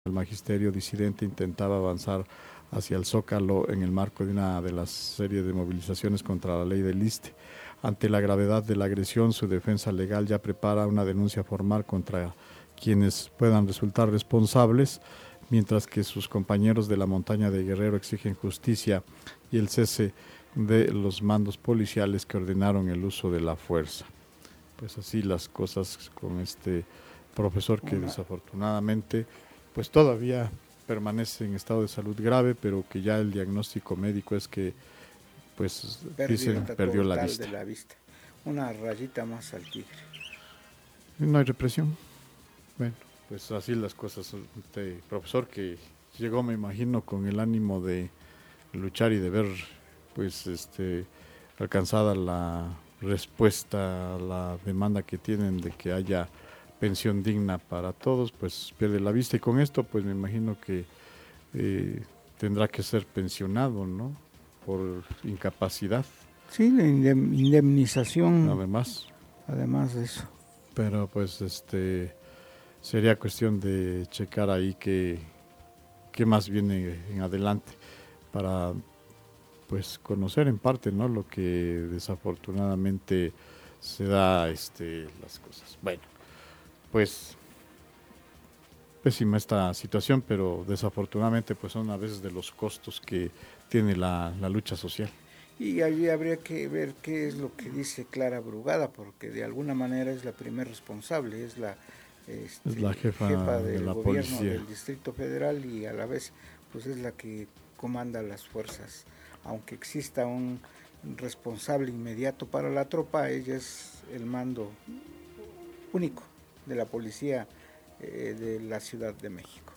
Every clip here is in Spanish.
El magisterio disidente intentaba avanzar hacia el Zócalo en el marco de una de las series de movilizaciones contra la ley del ISSSTE. Ante la gravedad de la agresión, su defensa legal ya prepara una denuncia formal contra quienes puedan resultar responsables, mientras que sus compañeros de la montaña de Guerrero exigen justicia y el cese de los mandos policiales que ordenaron el uso de la fuerza. Pues así las cosas con este profesor que desafortunadamente pues todavía permanece en estado de salud grave, pero que ya el diagnóstico médico es que pues dicen perdió la vista. De la vista. Una rayita más al tigre. No hay represión. Bueno, pues así las cosas. Este profesor que llegó, me imagino, con el ánimo de luchar y de ver pues alcanzada la respuesta a la demanda que tienen de que haya pensión digna para todos, pues pierde la vista, y con esto pues me imagino que tendrá que ser pensionado, ¿no? Por incapacidad. Sí, la indemnización. Además de eso. Pero pues sería cuestión de checar ahí qué más viene en adelante para pues conocer en parte, ¿no? Lo que desafortunadamente se da las cosas. Bueno, pues pésima esta situación, pero desafortunadamente pues son a veces de los costos que tiene la lucha social. Y allí habría que ver qué es lo que dice Clara Brugada, porque de alguna manera es la primer responsable, es la jefa del gobierno policía del Distrito Federal, y a la vez pues es la que comanda las fuerzas. Aunque exista un responsable inmediato para la tropa, ella es el mando único de la policía de la Ciudad de México.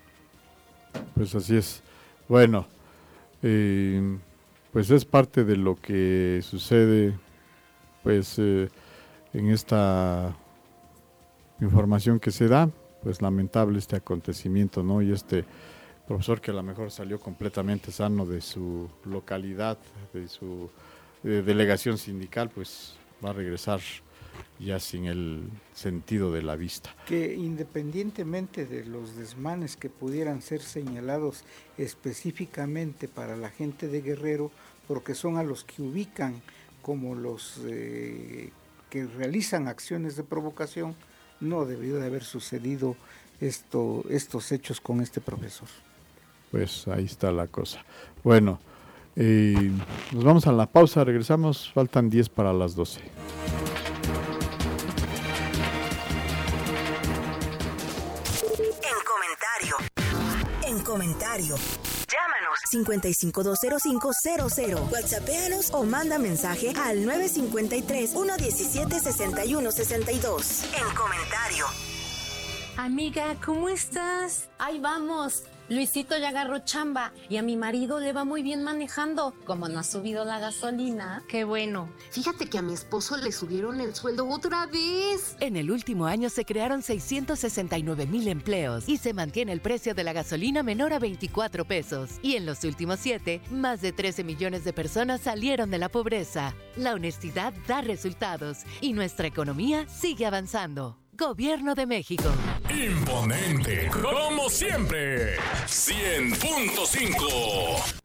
Pues así es. Bueno, pues es parte de lo que sucede pues en esta información que se da, pues lamentable este acontecimiento, ¿no? Y profesor que a lo mejor salió completamente sano de su localidad, de su delegación sindical, pues va a regresar ya sin el sentido de la vista. Que independientemente de los desmanes que pudieran ser señalados específicamente para la gente de Guerrero, porque son a los que ubican como los que realizan acciones de provocación, no debió de haber sucedido estos hechos con este profesor. Pues ahí está la cosa. Bueno, nos vamos a la pausa, regresamos, faltan 10 para las 12. En comentario. Llámanos 5520500. WhatsAppéanos o manda mensaje al 953-117-6162. En comentario. Amiga, ¿cómo estás? Ahí vamos. Luisito ya agarró chamba y a mi marido le va muy bien manejando. Como no ha subido la gasolina. Qué bueno. Fíjate que a mi esposo le subieron el sueldo otra vez. En el último año se crearon 669,000 empleos y se mantiene el precio de la gasolina menor a 24 pesos. Y en los últimos 7, más de 13 millones de personas salieron de la pobreza. La honestidad da resultados y nuestra economía sigue avanzando. Gobierno de México. Imponente, como siempre. 100.5.